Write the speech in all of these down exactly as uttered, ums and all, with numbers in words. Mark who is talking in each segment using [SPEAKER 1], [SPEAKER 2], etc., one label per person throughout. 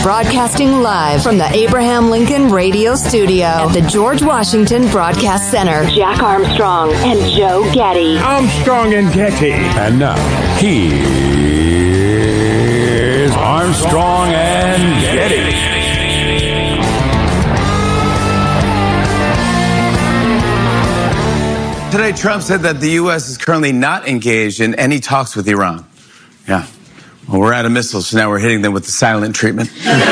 [SPEAKER 1] Broadcasting live from the Abraham Lincoln Radio Studio at the George Washington Broadcast Center. Jack Armstrong and Joe Getty.
[SPEAKER 2] Armstrong and Getty.
[SPEAKER 3] And now, here's Armstrong and Getty.
[SPEAKER 4] Today, Trump said that the U S is currently not engaged in any talks with Iran. Yeah. Well, we're out of missiles, so now we're hitting them with the silent treatment.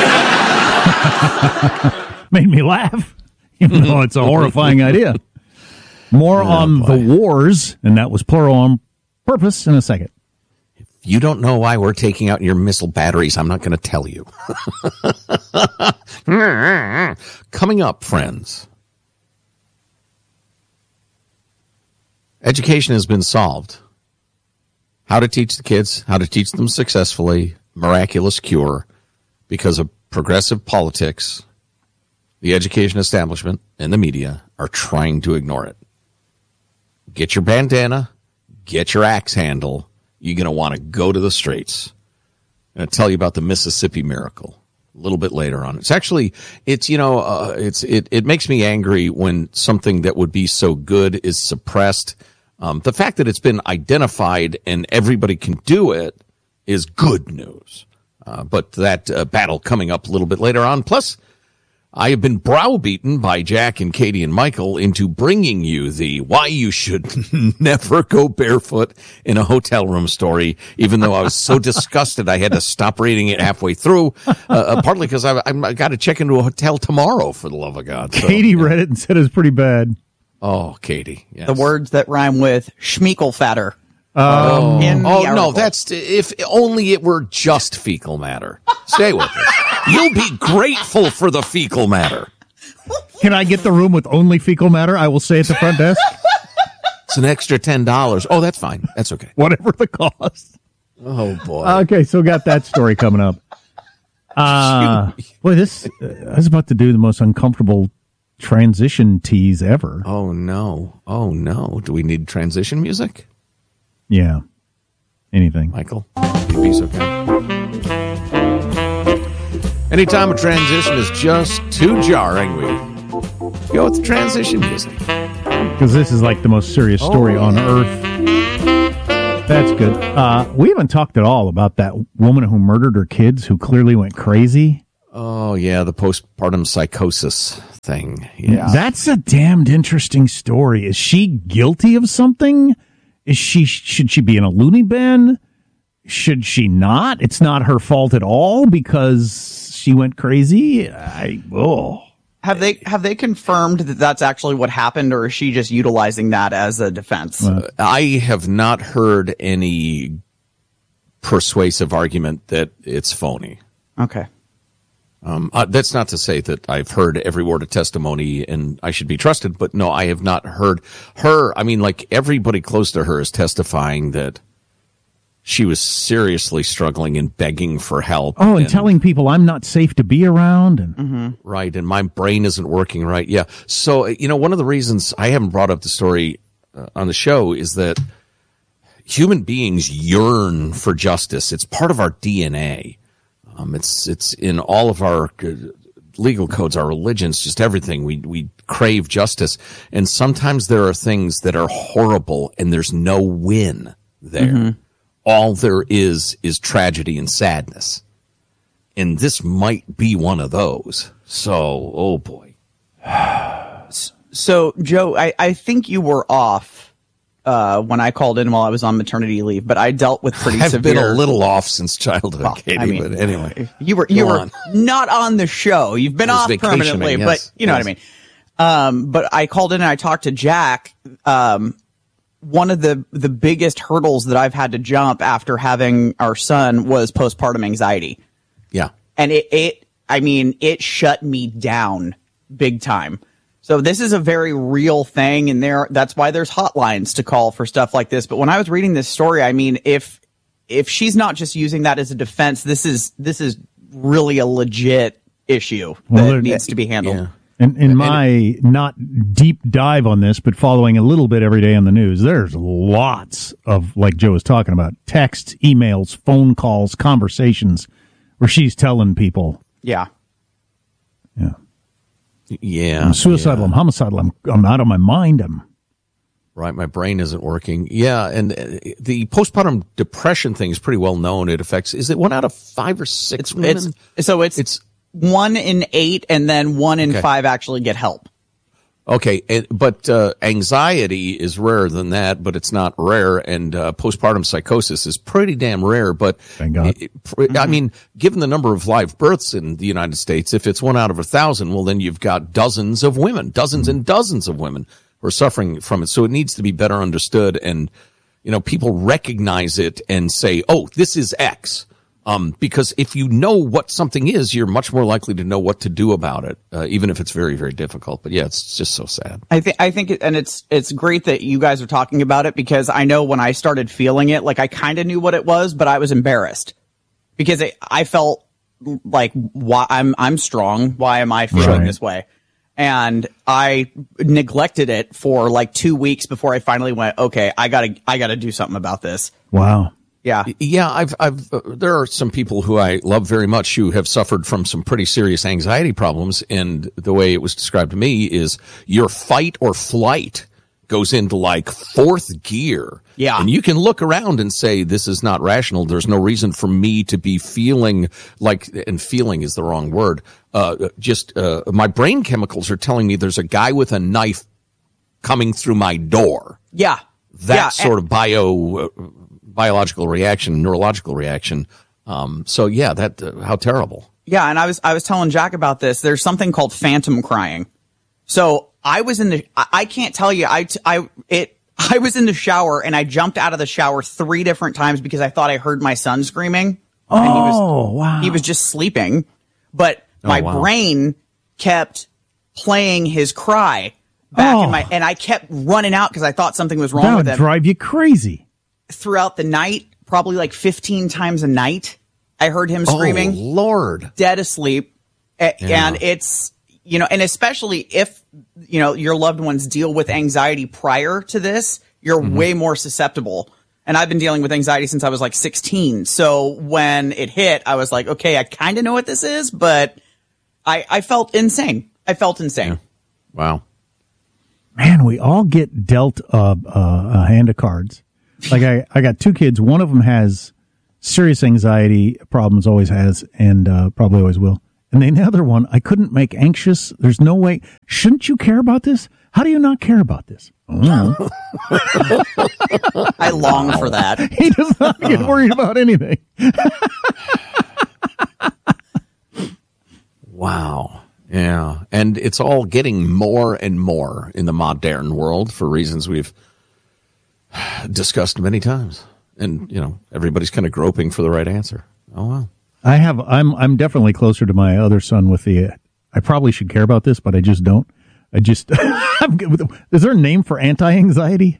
[SPEAKER 5] Made me laugh, even though it's a horrifying idea. More oh, on boy. the wars, and that was plural on purpose, in a second.
[SPEAKER 6] If you don't know why we're taking out your missile batteries, I'm not going to tell you. Coming up, friends. Education has been solved. How to teach the kids, how to teach them successfully, miraculous cure, because of progressive politics, the education establishment and the media are trying to ignore it. Get your bandana, get your axe handle. You're going to want to go to the streets. I'm going to tell you about the Mississippi Miracle a little bit later on. It's actually, it's, you know, uh, it's it, it makes me angry when something that would be so good is suppressed. Um, the fact that it's been identified and everybody can do it is good news. Uh, but that uh, battle coming up a little bit later on. Plus, I have been browbeaten by Jack and Katie and Michael into bringing you the why you should never go barefoot in a hotel room story, even though I was so disgusted I had to stop reading it halfway through, uh, uh, partly because I, I got to check into a hotel tomorrow, for the love of God. So,
[SPEAKER 5] Katie
[SPEAKER 6] yeah.
[SPEAKER 5] read it and said it was pretty bad.
[SPEAKER 6] Oh, Katie. Yes.
[SPEAKER 7] The words that rhyme with schmeekelfatter.
[SPEAKER 5] Oh,
[SPEAKER 7] in the
[SPEAKER 6] oh
[SPEAKER 7] article.
[SPEAKER 6] no, that's if only it were just fecal matter. Stay with us. You'll be grateful for the fecal matter.
[SPEAKER 5] Can I get the room with only fecal matter? I will say at the front desk.
[SPEAKER 6] It's an extra ten dollars. Oh, that's fine. That's okay.
[SPEAKER 5] Whatever the cost.
[SPEAKER 6] Oh, boy.
[SPEAKER 5] Okay, so got that story coming up. Uh, boy, this, uh, I was about to do the most uncomfortable transition tease ever.
[SPEAKER 6] Oh, no. Oh, no. Do we need transition music?
[SPEAKER 5] Yeah. Anything.
[SPEAKER 6] Michael, you'd be okay. Anytime a transition is just too jarring, we go with the transition music.
[SPEAKER 5] Because this is like the most serious story oh, on yeah. earth. That's good. Uh, we haven't talked at all about that woman who murdered her kids who clearly went crazy.
[SPEAKER 6] Oh, yeah, the postpartum psychosis thing. Yeah.
[SPEAKER 5] That's a damned interesting story. Is she guilty of something? Is she, should she be in a loony bin? Should she not? It's not her fault at all because she went crazy. I, oh.
[SPEAKER 7] Have they, have they confirmed that that's actually what happened, or is she just utilizing that as a defense?
[SPEAKER 6] Uh, I have not heard any persuasive argument that it's phony.
[SPEAKER 7] Okay.
[SPEAKER 6] Um, uh, that's not to say that I've heard every word of testimony and I should be trusted, but no, I have not heard her. I mean, like everybody close to her is testifying that she was seriously struggling and begging for help.
[SPEAKER 5] Oh, and, and telling people I'm not safe to be around. And
[SPEAKER 7] mm-hmm.
[SPEAKER 6] Right, and my brain isn't working right. Yeah. So, you know, one of the reasons I haven't brought up the story uh, on the show is that human beings yearn for justice. It's part of our D N A. Um, it's it's in all of our legal codes, our religions, just everything. We we crave justice, and sometimes there are things that are horrible, and there's no win there. Mm-hmm. All there is is tragedy and sadness, and this might be one of those. So, oh boy.
[SPEAKER 7] So, Joe, I, I think you were off. Uh, when I called in while I was on maternity leave, but I dealt with pretty
[SPEAKER 6] I've
[SPEAKER 7] severe.
[SPEAKER 6] I've been a little off since childhood, well, Katie, I mean, but anyway.
[SPEAKER 7] You were, you were on. not on the show. You've been off permanently, yes, but you know yes. what I mean. Um, but I called in and I talked to Jack. Um, one of the, the biggest hurdles that I've had to jump after having our son was postpartum anxiety.
[SPEAKER 6] Yeah.
[SPEAKER 7] And it, it, I mean, it shut me down big time. So this is a very real thing, and there that's why there's hotlines to call for stuff like this. But when I was reading this story, I mean, if if she's not just using that as a defense, this is this is really a legit issue well, that needs to be handled.
[SPEAKER 5] Yeah. And in my not deep dive on this, but following a little bit every day on the news, there's lots of, like Joe was talking about, texts, emails, phone calls, conversations where she's telling people,
[SPEAKER 7] Yeah.
[SPEAKER 5] Yeah.
[SPEAKER 6] Yeah.
[SPEAKER 5] I'm suicidal.
[SPEAKER 6] yeah.
[SPEAKER 5] I'm homicidal. I'm, I'm out of my mind. I'm
[SPEAKER 6] Right, my brain isn't working. Yeah, and the postpartum depression thing is pretty well known. It affects, is it one out of five or six
[SPEAKER 7] It's,
[SPEAKER 6] women?
[SPEAKER 7] it's so it's it's one in eight, and then one in
[SPEAKER 6] Okay.
[SPEAKER 7] five actually get help.
[SPEAKER 6] Okay, and, but uh, anxiety is rarer than that, but it's not rare, and uh, postpartum psychosis is pretty damn rare. But
[SPEAKER 5] Thank God.
[SPEAKER 6] it- it- I mean, given the number of live births in the United States, if it's one out of a thousand, well, then you've got dozens of women, dozens and dozens of women who are suffering from it. So it needs to be better understood, and you know, people recognize it and say, "Oh, this is X." Um, because if you know what something is, you're much more likely to know what to do about it, uh, even if it's very, very difficult. But yeah, it's just so sad.
[SPEAKER 7] I think I think it, and it's it's great that you guys are talking about it, because I know when I started feeling it, like I kind of knew what it was, but I was embarrassed because it, I felt like, why I'm I'm strong. Why am I feeling
[SPEAKER 5] Right.
[SPEAKER 7] this way? And I neglected it for like two weeks before I finally went, okay, I gotta I gotta do something about this.
[SPEAKER 5] wow.
[SPEAKER 7] Yeah.
[SPEAKER 6] Yeah, I've, I've, uh, there are some people who I love very much who have suffered from some pretty serious anxiety problems. And the way it was described to me is your fight or flight goes into like fourth gear.
[SPEAKER 7] Yeah.
[SPEAKER 6] And you can look around and say, this is not rational. There's no reason for me to be feeling like, and feeling is the wrong word. Uh, just, uh, my brain chemicals are telling me there's a guy with a knife coming through my door.
[SPEAKER 7] Yeah.
[SPEAKER 6] That
[SPEAKER 7] yeah,
[SPEAKER 6] sort
[SPEAKER 7] and-
[SPEAKER 6] of bio, uh, biological reaction, neurological reaction. Um, so yeah, that, uh, how terrible.
[SPEAKER 7] Yeah, and I was I was telling Jack about this. There's something called phantom crying. So I was in the I, I can't tell you I I it I was in the shower and I jumped out of the shower three different times because I thought I heard my son screaming.
[SPEAKER 5] Oh,
[SPEAKER 7] and he was,
[SPEAKER 5] wow.
[SPEAKER 7] He was just sleeping, but my
[SPEAKER 6] wow.
[SPEAKER 7] brain kept playing his cry back
[SPEAKER 5] Oh.
[SPEAKER 7] in my, and I kept running out because I thought something was wrong
[SPEAKER 5] That
[SPEAKER 7] with
[SPEAKER 5] would
[SPEAKER 7] him.
[SPEAKER 5] drive you crazy.
[SPEAKER 7] Throughout the night, probably like fifteen times a night, I heard him screaming.
[SPEAKER 6] Oh, Lord.
[SPEAKER 7] Dead asleep. A-
[SPEAKER 6] Yeah.
[SPEAKER 7] And it's, you know, and especially if, you know, your loved ones deal with anxiety prior to this, you're
[SPEAKER 6] Mm-hmm.
[SPEAKER 7] way more susceptible. And I've been dealing with anxiety since I was like sixteen. So when it hit, I was like, okay, I kind of know what this is, but I, I felt insane. I felt insane.
[SPEAKER 6] Wow.
[SPEAKER 5] Man, we all get dealt a, a, a hand of cards. Like I, I got two kids. One of them has serious anxiety problems, always has, and uh, probably always will. And then the other one, I couldn't make anxious. There's no way. Shouldn't you care about this? How do you not care about this? Oh.
[SPEAKER 7] I long for that.
[SPEAKER 5] He does not get worried about anything.
[SPEAKER 6] Wow. Yeah. And it's all getting more and more in the modern world for reasons we've discussed many times. And, you know, everybody's kind of groping for the right answer. Oh, wow.
[SPEAKER 5] I have. I'm. I'm definitely closer to my other son with the. Uh, I probably should care about this, but I just don't. I just. I'm good with, is there a name for anti-anxiety?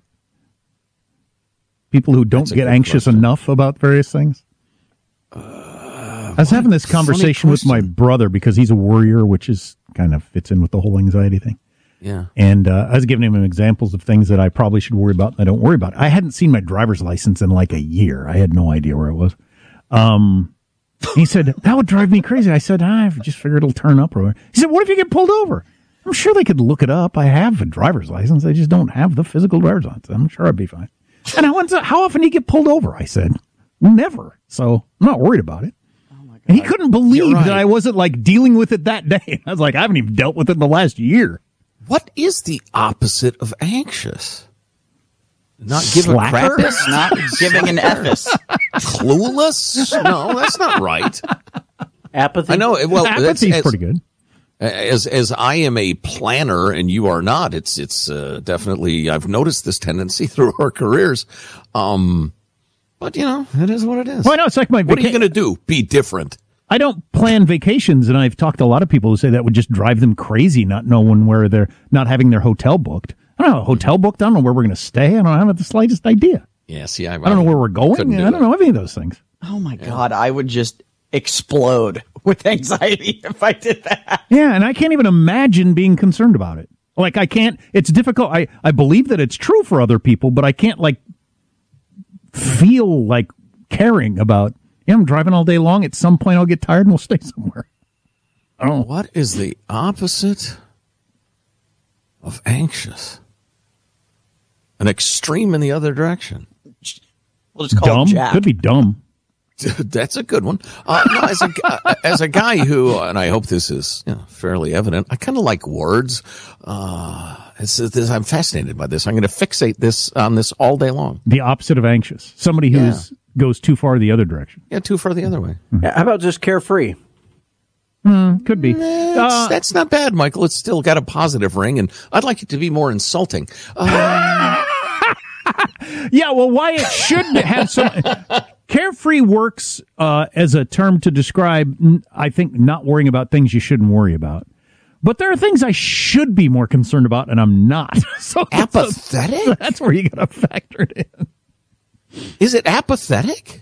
[SPEAKER 5] People who don't
[SPEAKER 6] That's a
[SPEAKER 5] get
[SPEAKER 6] good
[SPEAKER 5] anxious
[SPEAKER 6] question.
[SPEAKER 5] enough about various things. Uh, I was having this conversation with my brother because he's a worrier, which is kind of fits in with the whole anxiety thing.
[SPEAKER 6] Yeah.
[SPEAKER 5] And uh, I was giving him examples of things that I probably should worry about and I don't worry about. I hadn't seen my driver's license in like a year. I had no idea where it was. Um, he said, that would drive me crazy. I said, I just figured it'll turn up. Or he said, what if you get pulled over? I'm sure they could look it up. I have a driver's license. I just don't have the physical driver's license. I'm sure I'd be fine. And I went, how often do you get pulled over? I said, never. So I'm not worried about it. And he couldn't believe
[SPEAKER 6] right.
[SPEAKER 5] that I wasn't like dealing with it that day. I was like, I haven't even dealt with it in the last year.
[SPEAKER 6] What is the opposite of anxious? Not give a
[SPEAKER 5] Slacker?
[SPEAKER 6] crap?
[SPEAKER 7] Not giving an F.
[SPEAKER 6] Clueless? No, that's not right.
[SPEAKER 2] Apathy.
[SPEAKER 6] I know. Well, that's
[SPEAKER 5] Apathy's
[SPEAKER 6] as,
[SPEAKER 5] pretty good.
[SPEAKER 6] as as I am a planner and you are not. It's it's uh, definitely. I've noticed this tendency through our careers. Um, but you know, it is what it is.
[SPEAKER 5] Well, I know it's like my
[SPEAKER 6] What are you
[SPEAKER 5] vacation.
[SPEAKER 6] going to do? Be different.
[SPEAKER 5] I don't plan vacations, and I've talked to a lot of people who say that would just drive them crazy, not knowing where they're not having their hotel booked. I don't have a hotel booked. I don't know where we're going to stay. I don't have the slightest idea.
[SPEAKER 6] Yeah. See, I,
[SPEAKER 5] I don't know where we're going. I don't know any of those things.
[SPEAKER 7] Oh my God, I would just explode with anxiety if I did that.
[SPEAKER 5] Yeah, and I can't even imagine being concerned about it. Like, I can't, it's difficult. I, I believe that it's true for other people, but I can't, like, feel like caring about, yeah, I'm driving all day long. At some point, I'll get tired and we'll stay somewhere. Oh,
[SPEAKER 6] What is the opposite of anxious? An extreme in the other direction.
[SPEAKER 7] We'll just call
[SPEAKER 5] dumb?
[SPEAKER 7] it Jack.
[SPEAKER 5] Could be dumb.
[SPEAKER 6] That's a good one. Uh, no, as, a, as a guy who, and I hope this is you know, fairly evident, I kind of like words. Uh, it's, it's, I'm fascinated by this. I'm going to fixate this on this all day long.
[SPEAKER 5] The opposite of anxious. Somebody who
[SPEAKER 6] Yeah.
[SPEAKER 5] is, goes too far the other direction.
[SPEAKER 6] Yeah, too far the other way.
[SPEAKER 2] How about just carefree?
[SPEAKER 5] Mm, could be.
[SPEAKER 6] That's,
[SPEAKER 5] Uh,
[SPEAKER 6] that's not bad, Michael. It's still got a positive ring, and I'd like it to be more insulting. Uh,
[SPEAKER 5] Yeah, well, Wyatt should have some. Carefree works uh, as a term to describe, I think, not worrying about things you shouldn't worry about. But there are things I should be more concerned about, and I'm not. So
[SPEAKER 6] apathetic?
[SPEAKER 5] That's, that's where you got to factor it in.
[SPEAKER 6] Is it apathetic?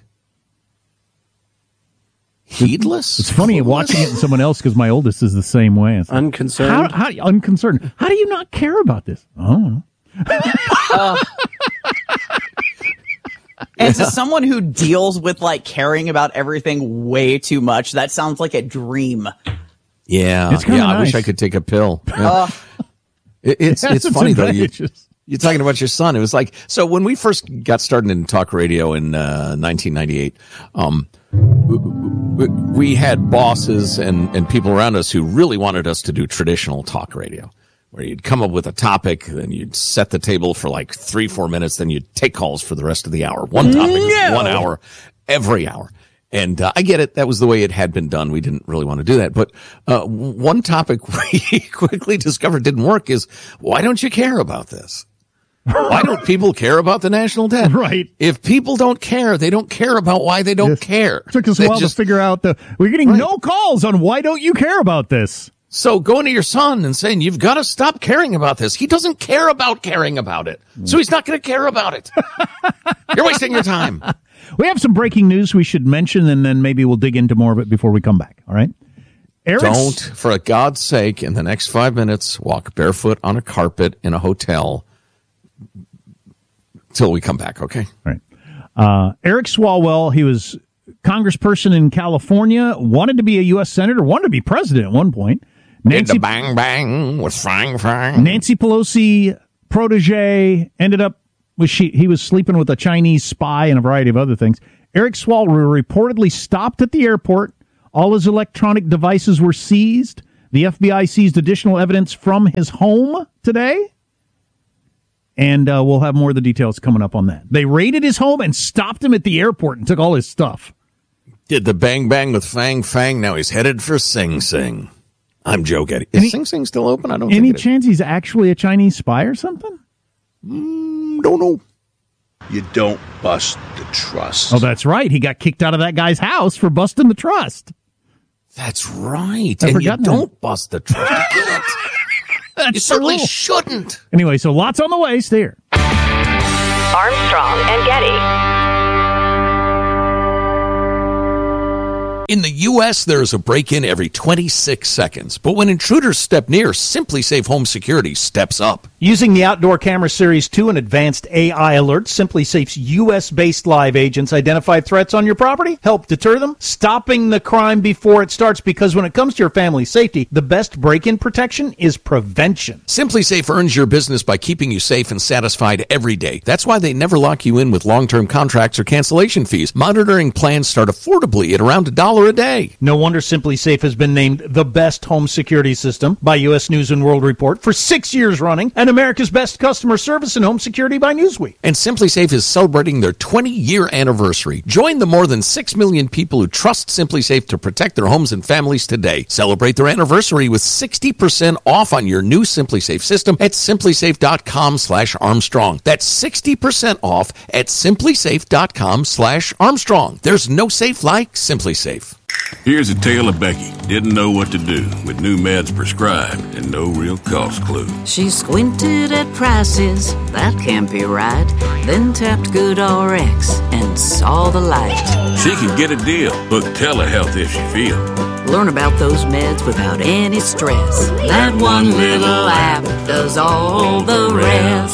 [SPEAKER 6] Heedless?
[SPEAKER 5] It's funny
[SPEAKER 6] Clueless?
[SPEAKER 5] watching it in someone else because my oldest is the same way. It's like,
[SPEAKER 2] Unconcerned?
[SPEAKER 5] How, how, unconcerned. How do you not care about this? I don't know.
[SPEAKER 7] Uh, and to someone who deals with like caring about everything way too much, that sounds like a dream.
[SPEAKER 6] Yeah,
[SPEAKER 5] It's kinda
[SPEAKER 6] yeah. I wish
[SPEAKER 5] nice.
[SPEAKER 6] I could take a pill. Yeah.
[SPEAKER 7] Uh,
[SPEAKER 6] It- it's
[SPEAKER 5] It has
[SPEAKER 6] it's
[SPEAKER 5] its
[SPEAKER 6] funny though. You,
[SPEAKER 5] advantages.
[SPEAKER 6] you're talking about your son. It was like so when we first got started in talk radio in uh, nineteen ninety-eight. Um, we, we had bosses and and people around us who really wanted us to do traditional talk radio, where you'd come up with a topic, then you'd set the table for like three, four minutes, then you'd take calls for the rest of the hour. One topic,
[SPEAKER 7] No.
[SPEAKER 6] one hour, every hour. And uh, I get it. That was the way it had been done. We didn't really want to do that. But uh, one topic we quickly discovered didn't work is, why don't you care about this? Why don't people care about the national debt?
[SPEAKER 5] Right.
[SPEAKER 6] If people don't care, they don't care about why they don't
[SPEAKER 5] Yes.
[SPEAKER 6] care.
[SPEAKER 5] It took us
[SPEAKER 6] They
[SPEAKER 5] a while
[SPEAKER 6] just-
[SPEAKER 5] to figure out the. We're getting
[SPEAKER 6] Right.
[SPEAKER 5] no calls on why don't you care about this?
[SPEAKER 6] So going to your son and saying, you've got to stop caring about this. He doesn't care about caring about it. So he's not going to care about it. You're wasting your time.
[SPEAKER 5] We have some breaking news we should mention, and then maybe we'll dig into more of it before we come back. All right? Eric's,
[SPEAKER 6] Don't, for God's sake, in the next five minutes, walk barefoot on a carpet in a hotel till we come back, okay?
[SPEAKER 5] All right. Uh, Eric Swalwell, he was congressperson in California, wanted to be a U S senator, wanted to be president at one point.
[SPEAKER 6] Nancy,
[SPEAKER 5] Nancy,
[SPEAKER 6] the bang bang with Fang Fang.
[SPEAKER 5] Nancy Pelosi protege ended up with she he was sleeping with a Chinese spy and a variety of other things. Eric Swalwell reportedly stopped at the airport. All his electronic devices were seized. The F B I seized additional evidence from his home today. And uh, we'll have more of the details coming up on that. They raided his home and stopped him at the airport and took all his stuff.
[SPEAKER 6] Did the bang bang with Fang Fang. Now he's headed for Sing Sing. I'm Joe Getty. Is
[SPEAKER 5] Any-
[SPEAKER 6] Sing Sing still open? I don't
[SPEAKER 5] Any
[SPEAKER 6] think it is.
[SPEAKER 5] chance he's actually a Chinese spy or something?
[SPEAKER 6] Don't know.
[SPEAKER 8] You don't bust the trust.
[SPEAKER 5] Oh, that's right. He got kicked out of that guy's house for busting the trust.
[SPEAKER 6] That's right.
[SPEAKER 5] I've
[SPEAKER 6] and you
[SPEAKER 5] forgotten
[SPEAKER 6] don't bust the trust. You can't. You certainly
[SPEAKER 5] rule.
[SPEAKER 6] shouldn't.
[SPEAKER 5] Anyway, so lots on the way. Stay here.
[SPEAKER 1] Armstrong and Getty.
[SPEAKER 6] In the U S, there is a break-in every twenty-six seconds. But when intruders step near, SimpliSafe Home Security steps up.
[SPEAKER 9] Using the Outdoor Camera Series two and advanced A I alerts, SimpliSafe's U S-based live agents identify threats on your property, help deter them, stopping the crime before it starts, because when it comes to your family's safety, the best break-in protection is prevention.
[SPEAKER 6] SimpliSafe earns your business by keeping you safe and satisfied every day. That's why they never lock you in with long-term contracts or cancellation fees. Monitoring plans start affordably at around a dollar a day.
[SPEAKER 9] No wonder SimpliSafe has been named the best home security system by U S News and World Report for six years running, and America's best customer service and home security by Newsweek.
[SPEAKER 6] And SimpliSafe is celebrating their twenty-year anniversary. Join the more than six million people who trust SimpliSafe to protect their homes and families today. Celebrate their anniversary with sixty percent off on your new SimpliSafe system at simplysafe.com slash Armstrong. That's sixty percent off at simplysafe.com slash Armstrong. There's no safe like SimpliSafe.
[SPEAKER 10] Here's a tale of Becky. Didn't know what to do with new meds prescribed and no real cost clue.
[SPEAKER 11] She squinted at prices, that can't be right. Then tapped GoodRx and saw the light.
[SPEAKER 10] She can get a deal. Book telehealth if she feel.
[SPEAKER 11] Learn about those meds without any stress. That one little app does all the rest.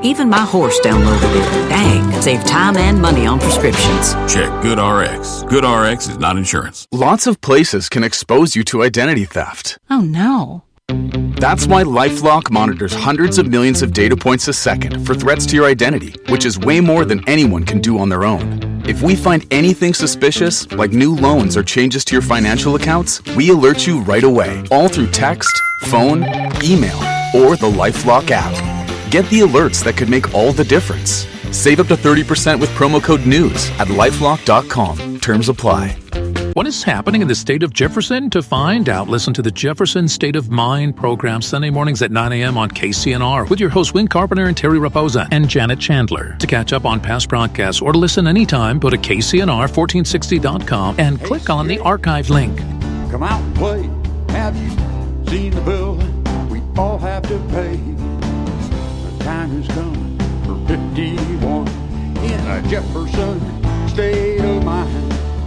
[SPEAKER 11] Even my horse downloaded it. Dang, saved time and money on prescriptions.
[SPEAKER 10] Check GoodRx. GoodRx is not insurance.
[SPEAKER 12] Lots of places can expose you to identity theft.
[SPEAKER 13] Oh no.
[SPEAKER 12] That's why LifeLock monitors hundreds of millions of data points a second for threats to your identity, which is way more than anyone can do on their own. If we find anything suspicious, like new loans or changes to your financial accounts, we alert you right away, all through text, phone, email, or the LifeLock app. Get the alerts that could make all the difference. Save up to thirty percent with promo code NEWS at lifelock dot com. Terms apply.
[SPEAKER 14] What is happening in the state of Jefferson? To find out, listen to the Jefferson State of Mind program Sunday mornings at nine a.m. on K C N R with your hosts Win Carpenter and Terry Raposa and Janet Chandler. To catch up on past broadcasts or to listen anytime, go to K C N R fourteen sixty dot com and hey, click on the archive link.
[SPEAKER 15] Come out and play. Have you seen the bill we all have to pay? The time has come for fifty-one in a Jefferson State of Mind.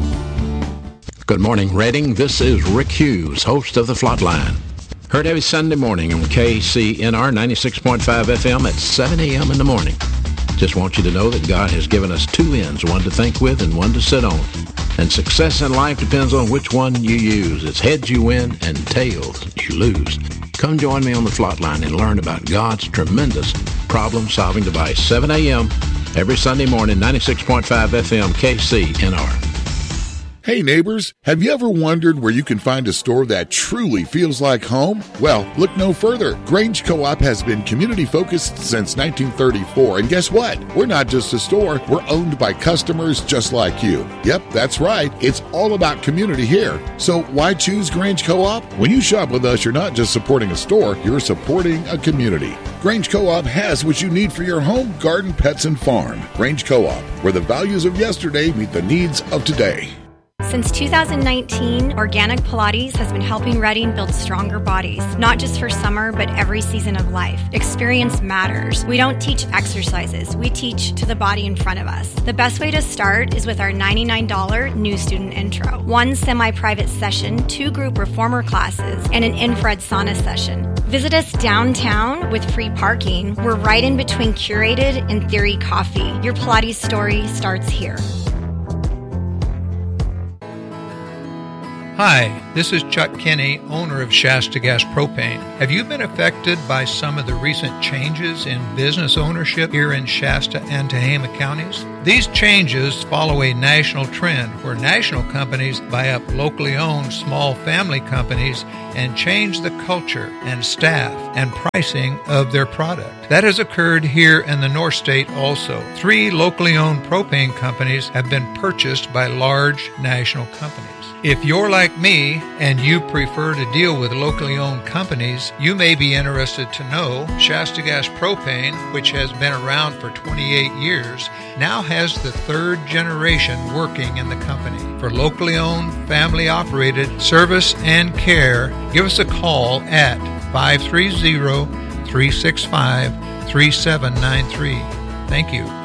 [SPEAKER 16] Good morning, Reading. This is Rick Hughes, host of The Flatline. Heard every Sunday morning on K C N R ninety-six point five F M at seven a.m. in the morning. Just want you to know that God has given us two ends, one to think with and one to sit on. And success in life depends on which one you use. It's heads you win and tails you lose. Come join me on The Flatline and learn about God's tremendous problem-solving device. seven a.m. every Sunday morning, ninety-six point five F M, K C N R.
[SPEAKER 17] Hey neighbors, have you ever wondered where you can find a store that truly feels like home? Well, look no further. Grange Co-op has been community-focused since nineteen thirty-four, and guess what? We're not just a store, we're owned by customers just like you. Yep, that's right. It's all about community here. So why choose Grange Co-op? When you shop with us, you're not just supporting a store, you're supporting a community. Grange Co-op has what you need for your home, garden, pets, and farm. Grange Co-op, where the values of yesterday meet the needs of today.
[SPEAKER 18] Since two thousand nineteen, Organic Pilates has been helping Reading build stronger bodies, not just for summer, but every season of life. Experience matters. We don't teach exercises. We teach to the body in front of us. The best way to start is with our ninety-nine dollars new student intro. One semi-private session, two group reformer classes, and an infrared sauna session. Visit us downtown with free parking. We're right in between Curated and Theory Coffee. Your Pilates story starts here.
[SPEAKER 19] Hi, this is Chuck Kinney, owner of Shasta Gas Propane. Have you been affected by some of the recent changes in business ownership here in Shasta and Tehama counties? These changes follow a national trend where national companies buy up locally owned small family companies and change the culture and staff and pricing of their product. That has occurred here in the North State also. Three locally owned propane companies have been purchased by large national companies. If you're like me and you prefer to deal with locally owned companies, you may be interested to know Shasta Gas Propane, which has been around for twenty-eight years, now has the third generation working in the company. For locally owned, family operated service and care, give us a call at five three zero, three six five, three seven nine three. Thank you.